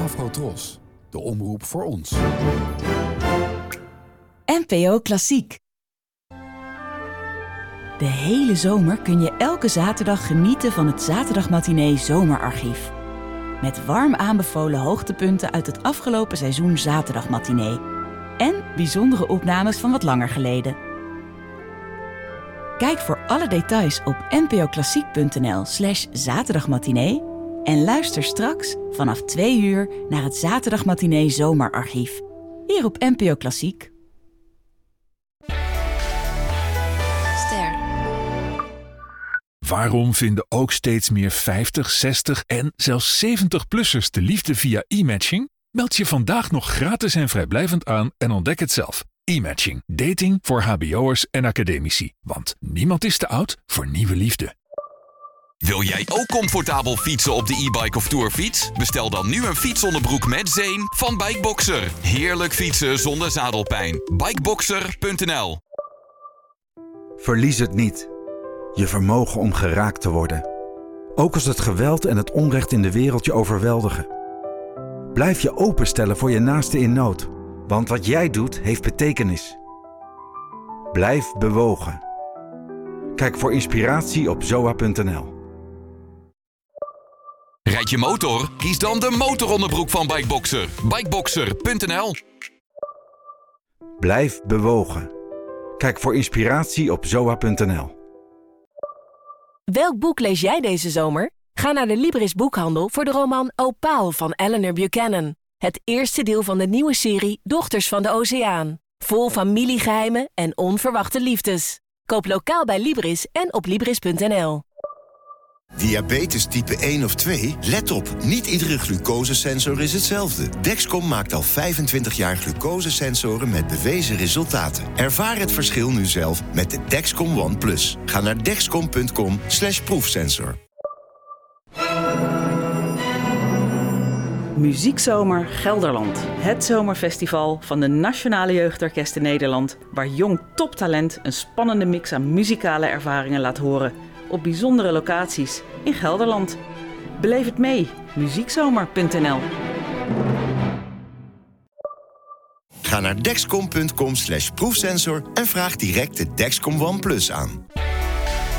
Afrotros, de omroep voor ons. NPO Klassiek. De hele zomer kun je elke zaterdag genieten van het Zaterdagmatinee Zomerarchief. Met warm aanbevolen hoogtepunten uit het afgelopen seizoen Zaterdagmatinee. En bijzondere opnames van wat langer geleden. Kijk voor alle details op npoklassiek.nl/zaterdagmatinee en luister straks vanaf 2 uur naar het Zaterdagmatinee Zomerarchief. Hier op NPO Klassiek. Waarom vinden ook steeds meer 50, 60 en zelfs 70-plussers de liefde via e-matching? Meld je vandaag nog gratis en vrijblijvend aan en ontdek het zelf. E-matching. Dating voor hbo'ers en academici. Want niemand is te oud voor nieuwe liefde. Wil jij ook comfortabel fietsen op de e-bike of tourfiets? Bestel dan nu een fietsonderbroek met zeem van Bikeboxer. Heerlijk fietsen zonder zadelpijn. Bikeboxer.nl. Verlies het niet. Je vermogen om geraakt te worden. Ook als het geweld en het onrecht in de wereld je overweldigen. Blijf je openstellen voor je naaste in nood. Want wat jij doet, heeft betekenis. Blijf bewogen. Kijk voor inspiratie op zoa.nl. Rijd je motor? Kies dan de motoronderbroek van Bikeboxer. Bikeboxer.nl. Blijf bewogen. Kijk voor inspiratie op zoa.nl. Welk boek lees jij deze zomer? Ga naar de Libris boekhandel voor de roman Opaal van Eleanor Buchanan. Het eerste deel van de nieuwe serie Dochters van de Oceaan. Vol familiegeheimen en onverwachte liefdes. Koop lokaal bij Libris en op Libris.nl. Diabetes type 1 of 2? Let op, niet iedere glucosesensor is hetzelfde. Dexcom maakt al 25 jaar glucosesensoren met bewezen resultaten. Ervaar het verschil nu zelf met de Dexcom One Plus. Ga naar dexcom.com/proefsensor. Muziekzomer Gelderland. Het zomerfestival van de Nationale Jeugdorkesten Nederland, waar jong toptalent een spannende mix aan muzikale ervaringen laat horen. Op bijzondere locaties in Gelderland. Beleef het mee. Muziekzomer.nl. Ga naar dexcom.com/proefsensor en vraag direct de Dexcom One Plus aan.